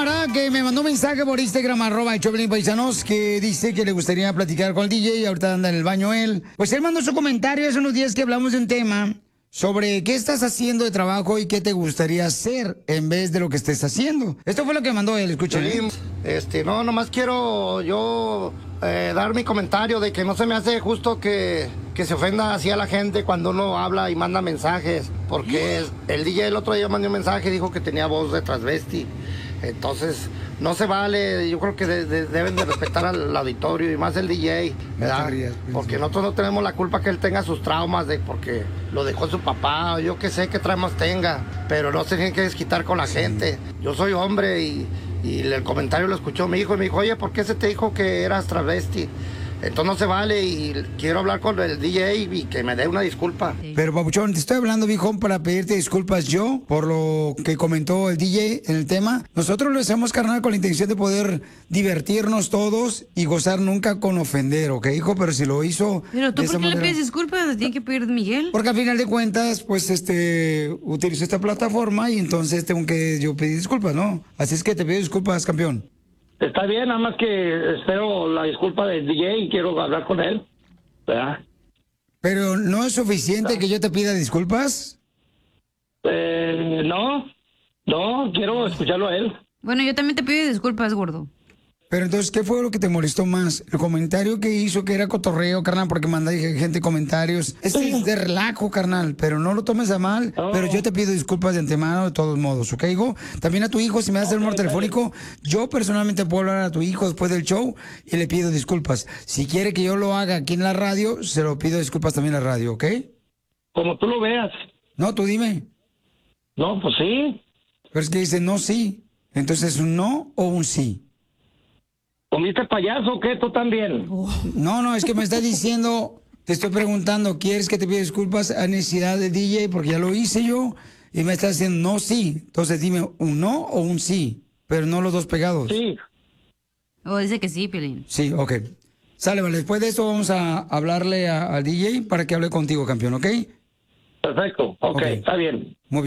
camarada que me mandó un mensaje por Instagram, @el_Choplin_paisanos, que dice que le gustaría platicar con el DJ. Ahorita anda en el baño él. Pues él mandó su comentario hace unos días que hablamos de un tema sobre qué estás haciendo de trabajo y qué te gustaría hacer en vez de lo que estés haciendo. Esto fue lo que mandó él, escuchen. No, nomás quiero yo dar mi comentario de que no se me hace justo que se ofenda así a la gente cuando uno habla y manda mensajes, porque el DJ el otro día mandó un mensaje y dijo que tenía voz de transvesti. Entonces, no se vale, yo creo que deben de respetar al auditorio y más el DJ, ¿verdad? Porque nosotros no tenemos la culpa que él tenga sus traumas de porque lo dejó su papá, o yo qué sé qué traumas tenga, pero no se tienen que desquitar con la gente. Yo soy hombre y el comentario lo escuchó mi hijo y me dijo, oye, ¿por qué se te dijo que eras travesti? Entonces no se vale y quiero hablar con el DJ y que me dé una disculpa. Pero, papuchón, te estoy hablando, viejo, para pedirte disculpas yo por lo que comentó el DJ en el tema. Nosotros lo hacemos, carnal, con la intención de poder divertirnos todos y gozar nunca con ofender, ¿ok, hijo? Pero si lo hizo... Pero tú, ¿por qué le pides disculpas? Tiene que pedir Miguel. Porque al final de cuentas, pues, utilizo esta plataforma y entonces tengo que yo pedir disculpas, ¿no? Así es que te pido disculpas, campeón. Está bien, nada más que espero la disculpa del DJ y quiero hablar con él, ¿verdad? Pero ¿no es suficiente que yo te pida disculpas? No, quiero escucharlo a él. Bueno, yo también te pido disculpas, gordo. Pero entonces, ¿qué fue lo que te molestó más? El comentario que hizo, que era cotorreo, carnal, porque manda gente comentarios. Es de relajo, carnal, pero no lo tomes a mal. Oh. Pero yo te pido disculpas de antemano de todos modos, ¿ok, hijo? También a tu hijo, si me das el número telefónico, yo personalmente puedo hablar a tu hijo después del show y le pido disculpas. Si quiere que yo lo haga aquí en la radio, se lo pido disculpas también en la radio, ¿ok? Como tú lo veas. No, tú dime. No, pues sí. Pero es que dice no, sí. Entonces, ¿un no o un sí? ¿Comiste payaso o qué? ¿Tú también? No, es que me estás diciendo, te estoy preguntando, ¿quieres que te pida disculpas a necesidad de DJ? Porque ya lo hice yo y me estás diciendo no, sí. Entonces dime un no o un sí, pero no los dos pegados. Sí. Dice que sí, Piolín. Sí, ok. Sale, vale. Después de esto vamos a hablarle al DJ para que hable contigo, campeón, ¿ok? Perfecto, ok, está bien. Muy bien.